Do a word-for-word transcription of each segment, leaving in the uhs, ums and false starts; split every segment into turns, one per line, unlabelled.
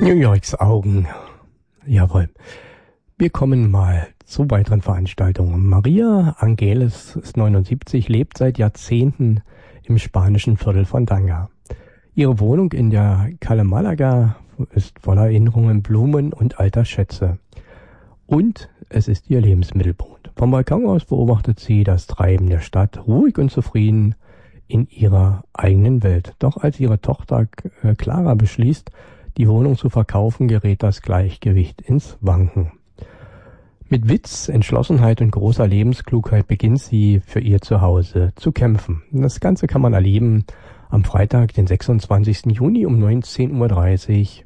New Yorks Augen. Jawohl. Wir kommen mal zu weiteren Veranstaltungen. Maria Angelis ist neunundsiebzig, lebt seit Jahrzehnten im spanischen Viertel von Tanga. Ihre Wohnung in der Calle Malaga ist voller Erinnerungen, Blumen und alter Schätze. Und es ist ihr Lebensmittelpunkt. Vom Balkon aus beobachtet sie das Treiben der Stadt, ruhig und zufrieden in ihrer eigenen Welt. Doch als ihre Tochter äh, Clara beschließt, die Wohnung zu verkaufen, gerät das Gleichgewicht ins Wanken. Mit Witz, Entschlossenheit und großer Lebensklugheit beginnt sie für ihr Zuhause zu kämpfen. Das Ganze kann man erleben am Freitag, den sechsundzwanzigsten Juni um neunzehn Uhr dreißig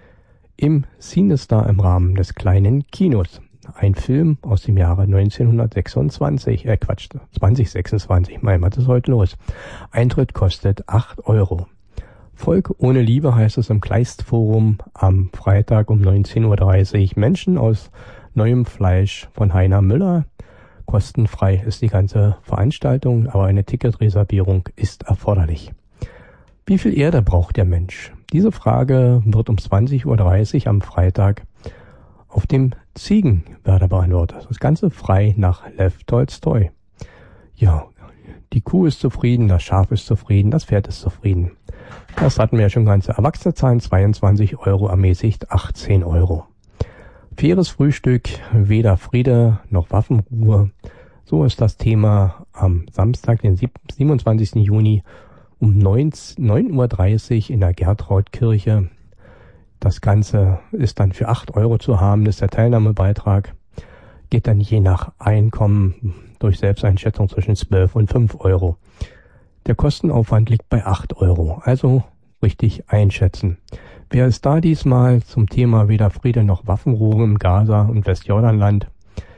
im Cinestar im Rahmen des kleinen Kinos. Ein Film aus dem Jahre neunzehnhundertsechsundzwanzig, äh Quatsch, zwanzig sechsundzwanzig, mein, was ist heute los? Eintritt kostet acht Euro. Volk ohne Liebe heißt es im Kleistforum am Freitag um neunzehn Uhr dreißig. Menschen aus neuem Fleisch von Heiner Müller. Kostenfrei ist die ganze Veranstaltung, aber eine Ticketreservierung ist erforderlich. Wie viel Erde braucht der Mensch? Diese Frage wird um zwanzig Uhr dreißig am Freitag auf dem Ziegenwerder beantwortet. Das Ganze frei nach Lev Tolstoi. Ja, die Kuh ist zufrieden, das Schaf ist zufrieden, das Pferd ist zufrieden. Das hatten wir ja schon ganze Erwachsene zahlen, zweiundzwanzig Euro, ermäßigt achtzehn Euro. Faires Frühstück, weder Friede noch Waffenruhe. So ist das Thema am Samstag, den siebenundzwanzigsten Juni um neun Uhr dreißig in der Gertrautkirche. Das Ganze ist dann für acht Euro zu haben, das ist der Teilnahmebeitrag. Geht dann je nach Einkommen durch Selbsteinschätzung zwischen zwölf und fünf Euro. Der Kostenaufwand liegt bei acht Euro, also richtig einschätzen. Wer ist da diesmal zum Thema weder Friede noch Waffenruhe im Gaza- und Westjordanland?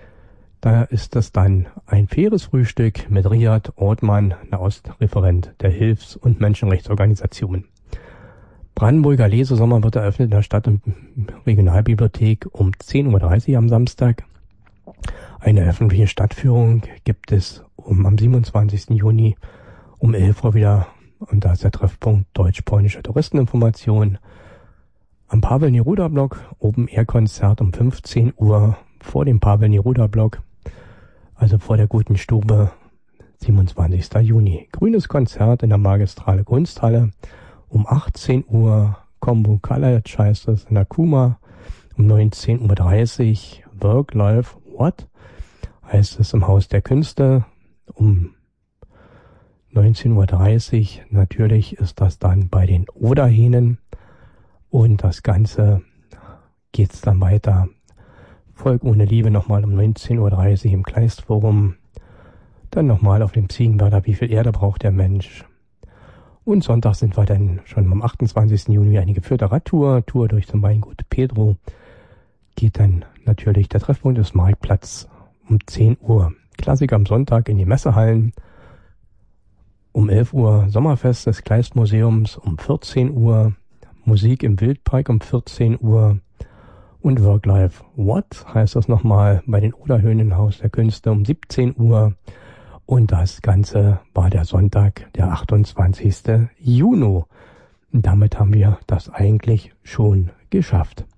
Da ist es dann ein faires Frühstück mit Riyad Ortmann, Nahostreferent der Hilfs- und Menschenrechtsorganisation. Brandenburger Lesesommer wird eröffnet in der Stadt- und Regionalbibliothek um zehn Uhr dreißig am Samstag. Eine öffentliche Stadtführung gibt es um, am siebenundzwanzigsten Juni um elf Uhr wieder, und da ist der Treffpunkt deutsch-polnische Touristeninformation. Am Pavel-Neruda-Block Open-Air-Konzert um fünfzehn Uhr vor dem Pavel-Neruda-Block, also vor der Guten Stube, siebenundzwanzigsten Juni. Grünes Konzert in der Magistrale Kunsthalle um achtzehn Uhr. Combo College heißt es in der Kuma um neunzehn Uhr dreißig. Work, Life, What heißt es im Haus der Künste um neunzehn Uhr dreißig. Natürlich ist das dann bei den Oderhähnen. Und das Ganze geht's dann weiter. Volk ohne Liebe nochmal um neunzehn Uhr dreißig im Kleistforum. Dann nochmal auf dem Ziegenwerder, wie viel Erde braucht der Mensch. Und Sonntag sind wir dann schon am achtundzwanzigsten Juni eine geführte Radtour. Tour durch zum Weingut Pedro. Geht dann natürlich der Treffpunkt des Marktplatz um zehn Uhr. Klassik am Sonntag in die Messehallen. Um elf Uhr Sommerfest des Kleistmuseums um vierzehn Uhr. Musik im Wildpark um vierzehn Uhr und Work Life What heißt das nochmal bei den Oderhöhen im Haus der Künste um siebzehn Uhr. Und das Ganze war der Sonntag, der achtundzwanzigsten Juni. Und damit haben wir das eigentlich schon geschafft.